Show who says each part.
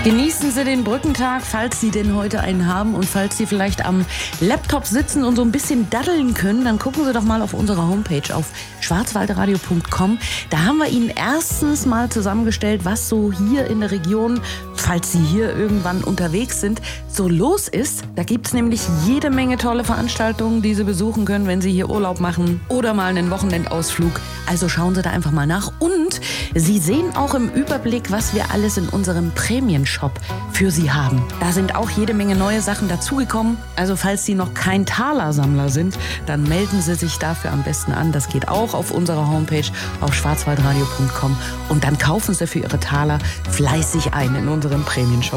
Speaker 1: Genießen Sie den Brückentag, falls Sie denn heute einen haben, und falls Sie vielleicht am Laptop sitzen und so ein bisschen daddeln können, dann gucken Sie doch mal auf unserer Homepage auf schwarzwaldradio.com. Da haben wir Ihnen erstens mal zusammengestellt, was so hier in der Region, falls Sie hier irgendwann unterwegs sind, so los ist. Da gibt es nämlich jede Menge tolle Veranstaltungen, die Sie besuchen können, wenn Sie hier Urlaub machen oder mal einen Wochenendausflug. Also schauen Sie da einfach mal nach. Und Sie sehen auch im Überblick, was wir alles in unserem Prämienshop für Sie haben. Da sind auch jede Menge neue Sachen dazugekommen. Also falls Sie noch kein Talersammler sind, dann melden Sie sich dafür am besten an. Das geht auch auf unserer Homepage auf schwarzwaldradio.com. Und dann kaufen Sie für Ihre Taler fleißig ein in unserem Prämienshop.